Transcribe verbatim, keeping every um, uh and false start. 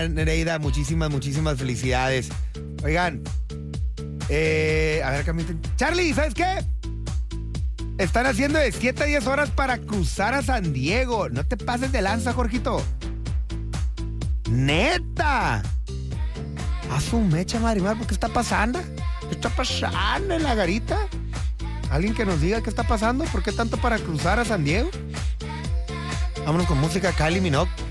Nereida, Nereida, muchísimas, muchísimas felicidades. Oigan, eh, a ver, Camila. Charlie, ¿sabes qué? Están haciendo de siete a diez horas para cruzar a San Diego. No te pases de lanza, Jorgito. ¡Neta! A su mecha, Marimar, ¿por qué está pasando? ¿Qué está pasando en la garita? ¿Alguien que nos diga qué está pasando? ¿Por qué tanto para cruzar a San Diego? Vámonos con música Kylie Minogue.